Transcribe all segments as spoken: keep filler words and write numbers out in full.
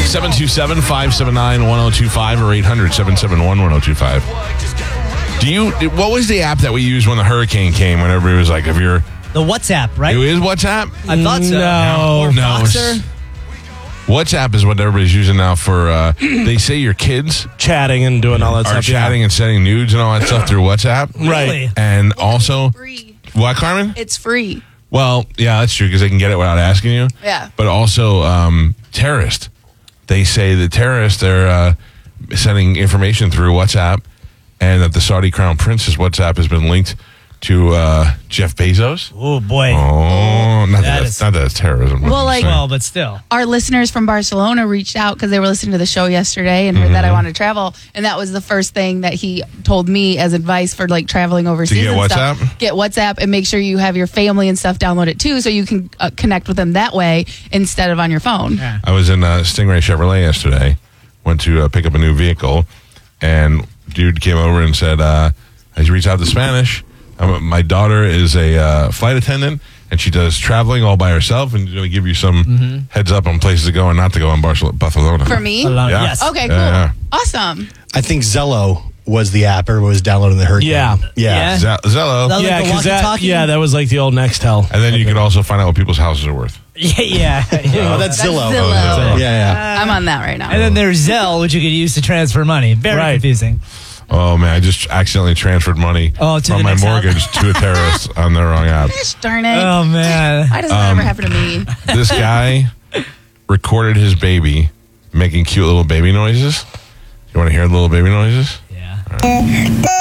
seven two seven, five seven nine, one oh two five or eight hundred, seven seven one, one oh two five. Do you, what was the app that we used when the hurricane came, when everybody was like, if you're... The WhatsApp, right? It is WhatsApp? I thought so. No. Or No, Boxer? it's- WhatsApp is what everybody's using now for, uh, they say your kids Chatting and doing all that are stuff. chatting and sending nudes and all that stuff through WhatsApp. Really? Right. And also, Free. what, Carmen? It's free. Well, yeah, that's true because they can get it without asking you. Yeah. But also, um, terrorist. They say the terrorists are uh, sending information through WhatsApp, and that the Saudi Crown Prince's WhatsApp has been linked to uh, Jeff Bezos. Oh, boy. Oh, not that, That that's, is- not that it's terrorism. Well, like- Well, but still. Our listeners from Barcelona reached out because they were listening to the show yesterday and heard that I wanted to travel, and that was the first thing that he told me as advice for like traveling overseas. get and WhatsApp? Stuff. Get WhatsApp and make sure you have your family and stuff download it too, so you can uh, connect with them that way instead of on your phone. Yeah. I was in uh, Stingray Chevrolet yesterday. Went to uh, pick up a new vehicle, and dude came over and said, uh, "I reached out to Spanish. I'm, my daughter is a uh, flight attendant, and she does traveling all by herself, and going to give you some Mm-hmm. heads up on places to go and not to go in Barcelona, Barcelona." For me? Alone- Yeah. Yes. Okay, cool. Yeah, Awesome. I think Zello was the app or was downloading the hurricane. Yeah. Yeah. Yeah. Ze- Zello, That- Yeah, the because that, walkie-talkie? yeah, that was like the old Nextel. and then you could also find out what people's houses are worth. Yeah, yeah. Oh, that's, That's Zillow. Zillow. Yeah, yeah. I'm on that right now. And then there's Zelle, which you could use to transfer money. Very Right. confusing. Oh man, I just accidentally transferred money Oh, to from the my next app. mortgage to a terrorist on the wrong app. Gosh darn it. Oh, man. Why does that ever happen to me? This guy recorded his baby making cute little baby noises. You want to hear the little baby noises? Yeah.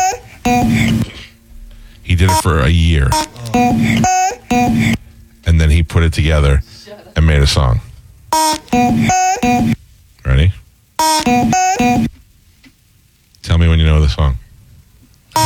He did it for a year. And then he put it together and made a song. Ready? Tell me when you know the song.